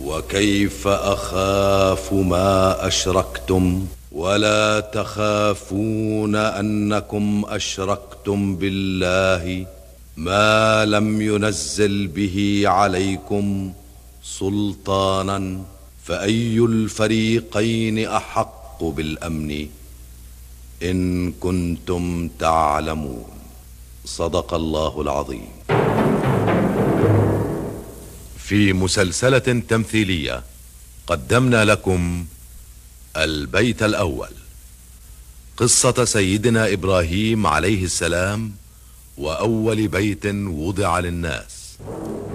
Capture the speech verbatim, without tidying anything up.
وكيف أخاف ما أشركتم ولا تخافون أنكم أشركتم بالله ما لم ينزل به عليكم سلطانا، فأي الفريقين أحق بالأمن إن كنتم تعلمون. صدق الله العظيم. في مسلسلة تمثيلية قدمنا لكم البيت الأول، قصة سيدنا إبراهيم عليه السلام وأول بيت وضع للناس.